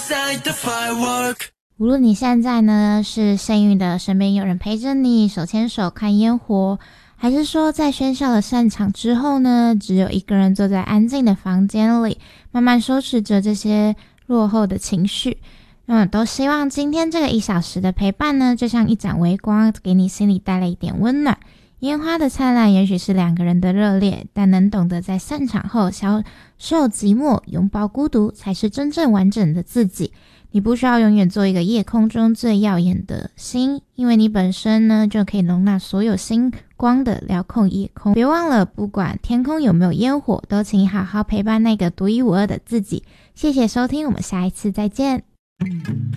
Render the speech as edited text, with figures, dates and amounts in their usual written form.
inside the firework。 无论你现在呢是幸运的身边有人陪着你手牵手看烟火，还是说在喧嚣的散场之后呢，只有一个人坐在安静的房间里，慢慢收拾着这些落后的情绪，都希望今天这个1小时的陪伴呢，就像一盏微光，给你心里带来一点温暖。烟花的灿烂也许是2个人的热烈，但能懂得在散场后消受寂寞，拥抱孤独，才是真正完整的自己。你不需要永远做一个夜空中最耀眼的星，因为你本身呢就可以容纳所有星光的辽阔夜空。别忘了，不管天空有没有烟火，都请好好陪伴那个独一无二的自己。谢谢收听，我们下一次再见。